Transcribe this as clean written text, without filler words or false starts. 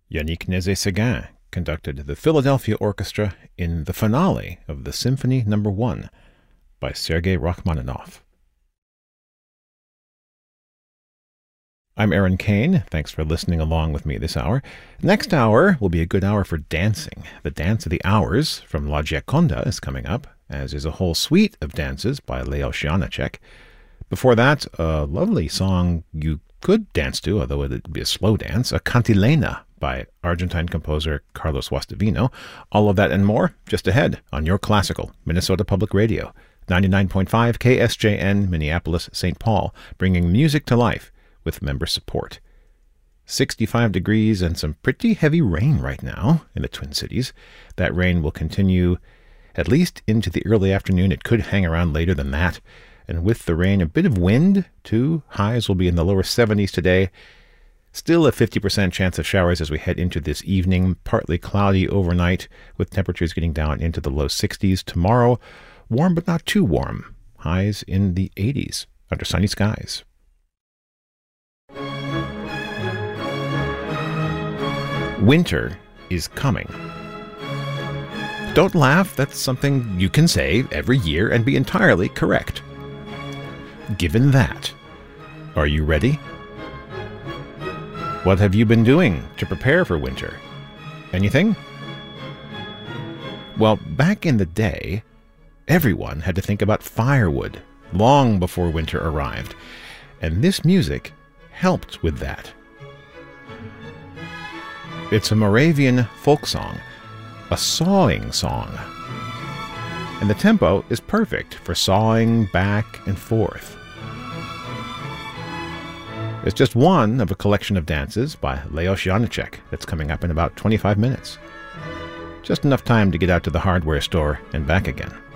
Yannick Nézet-Séguin conducted the Philadelphia Orchestra in the finale of the Symphony No. 1 by Sergei Rachmaninoff. I'm Aaron Kane. Thanks for listening along with me this hour. Next hour will be a good hour for dancing. The Dance of the Hours from La Gioconda is coming up, as is a whole suite of dances by Leos Janáček. Before that, a lovely song you could dance to, although it would be a slow dance, a Cantilena by Argentine composer Carlos Guastavino. All of that and more just ahead on Your Classical, Minnesota Public Radio, 99.5 KSJN, Minneapolis, St. Paul, bringing music to life with member support. 65 degrees and some pretty heavy rain right now in the Twin Cities. That rain will continue at least into the early afternoon. It could hang around later than that. And with the rain, a bit of wind, too. Highs will be in the lower 70s today. Still a 50% chance of showers as we head into this evening. Partly cloudy overnight, with temperatures getting down into the low 60s. Tomorrow, warm but not too warm. Highs in the 80s under sunny skies. Winter is coming. Don't laugh, that's something you can say every year and be entirely correct. Given that, are you ready? What have you been doing to prepare for winter? Anything? Well, back in the day, everyone had to think about firewood long before winter arrived, and this music helped with that. It's a Moravian folk song, a sawing song, and the tempo is perfect for sawing back and forth. It's just one of a collection of dances by Leos Janáček that's coming up in about 25 minutes. Just enough time to get out to the hardware store and back again.